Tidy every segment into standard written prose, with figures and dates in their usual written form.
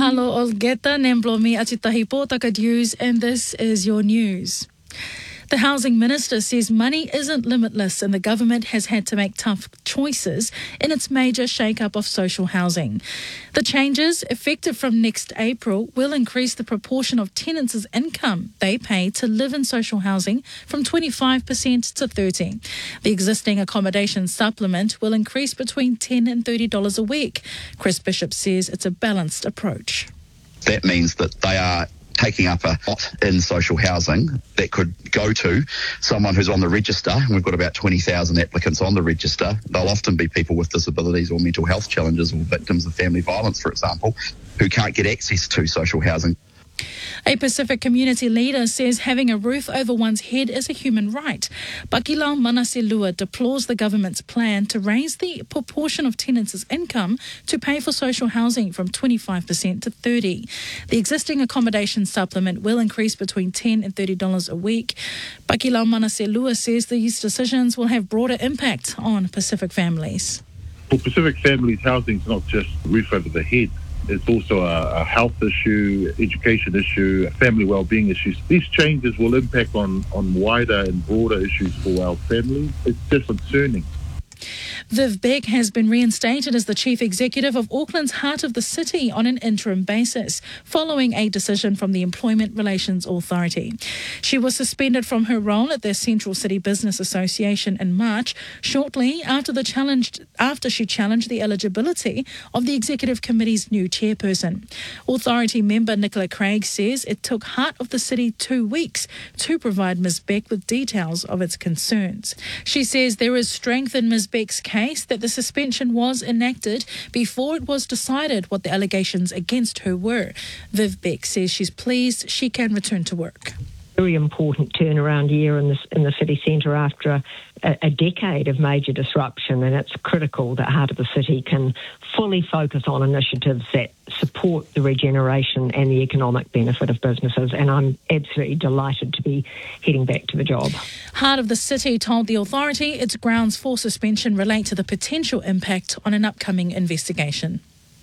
Mahalo Olgeta Nemblomi Atitahi Pōtaka News, and this is your news. The Housing Minister says money isn't limitless and the government has had to make tough choices in its major shake-up of social housing. The changes, effective from next April, will increase the proportion of tenants' income they pay to live in social housing from 25% to 30%. The existing accommodation supplement will increase between $10 and $30 a week. Chris Bishop says it's a balanced approach. That means that they are taking up a lot in social housing that could go to someone who's on the register, and we've got about 20,000 applicants on the register. They'll often be people with disabilities or mental health challenges or victims of family violence, for example, who can't get access to social housing. A Pacific community leader says having a roof over one's head is a human right. Pakilau Manaselua deplores the government's plan to raise the proportion of tenants' income to pay for social housing from 25% to 30%. The existing accommodation supplement will increase between $10 and $30 a week. Pakilau Manaselua says these decisions will have broader impact on Pacific families. For Pacific families, housing is not just a roof over the head. It's also a health issue, education issue, family well-being issues. These changes will impact on wider and broader issues for our families. It's just concerning. Viv Beck has been reinstated as the Chief Executive of Auckland's Heart of the City on an interim basis, following a decision from the Employment Relations Authority. She was suspended from her role at the Central City Business Association in March, shortly after she challenged the eligibility of the Executive Committee's new chairperson. Authority member Nicola Craig says it took Heart of the City 2 weeks to provide Ms Beck with details of its concerns. She says there is strength in Ms Beck's case that the suspension was enacted before it was decided what the allegations against her were. Viv Beck says she's pleased she can return to work. Very important turnaround year in the city centre after a decade of major disruption, and it's critical that Heart of the City can fully focus on initiatives that support the regeneration and the economic benefit of businesses, and I'm absolutely delighted to be heading back to the job. Heart of the City told the authority its grounds for suspension relate to the potential impact on an upcoming investigation.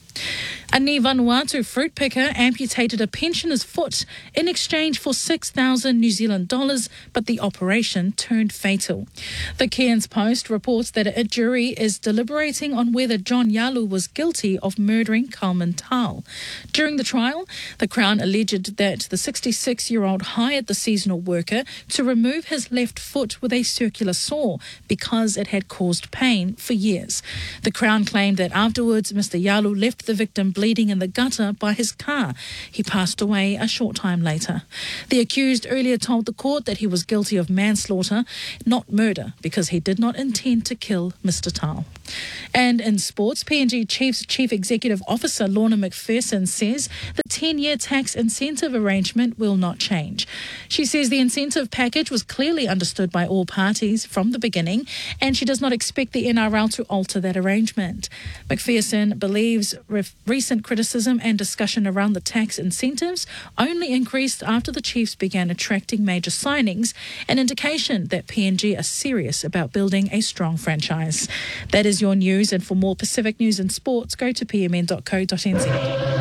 A Ni Vanuatu fruit picker amputated a pensioner's foot in exchange for 6,000 New Zealand dollars, but the operation turned fatal. The Cairns Post reports that a jury is deliberating on whether John Yalu was guilty of murdering Kalman Tal. During the trial, the Crown alleged that the 66-year-old hired the seasonal worker to remove his left foot with a circular saw because it had caused pain for years. The Crown claimed that afterwards Mr Yalu left the victim bleeding in the gutter by his car. He passed away a short time later. The accused earlier told the court that he was guilty of manslaughter, not murder, because he did not intend to kill Mr Tal. And in sports, PNG Chief's Chief Executive Officer Lorna McPherson says the 10-year tax incentive arrangement will not change. She says the incentive package was clearly understood by all parties from the beginning, and she does not expect the NRL to alter that arrangement. McPherson believes recent criticism and discussion around the tax incentives only increased after the Chiefs began attracting major signings, an indication that PNG are serious about building a strong franchise. That is your news, and for more Pacific news and sports, go to pmn.co.nz.